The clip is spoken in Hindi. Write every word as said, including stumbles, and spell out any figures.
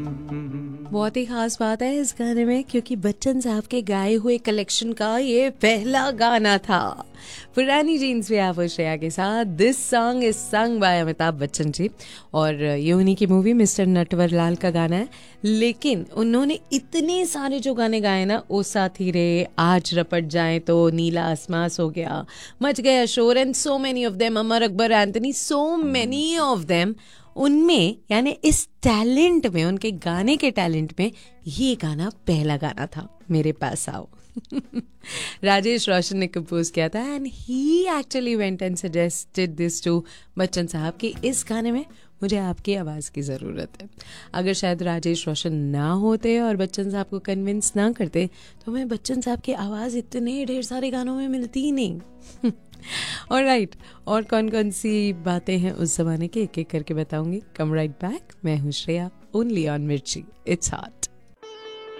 बहुत ही खास बात है इस गाने में क्योंकि बच्चन साहब के गाए हुए कलेक्शन का ये पहला गाना था। पुरानी जीन्स पे आप श्रेया के साथ। This song is sung by Amitabh Bachchan ji और ये उन्हीं की मूवी मिस्टर नटवरलाल का गाना है। लेकिन उन्होंने इतने सारे जो गाने गाए ना, ओ साथी रे, आज रपट जाए तो, नीला आसमास हो गया, मच गया शोर and so many of them, Amar Akbar Anthony, so many of them, उनमें यानी इस टैलेंट में, उनके गाने के टैलेंट में ये गाना पहला गाना था, मेरे पास आओ। राजेश रोशन ने कंपोज किया था and he actually went and suggested this to Bachchan साहब कि इस गाने में मुझे आपकी आवाज़ की ज़रूरत है। अगर शायद राजेश रोशन ना होते और बच्चन साहब को कन्विंस ना करते तो मैं बच्चन साहब की आवाज़ इतने ढेर सारे गानों में मिलती ही नहीं। और राइट, और कौन कौन सी बातें हैं उस जमाने के एक एक करके बताऊंगी। कम राइट बैक। मैं हूँ श्रेया, ओनली ऑन मिर्ची, इट्स हॉट।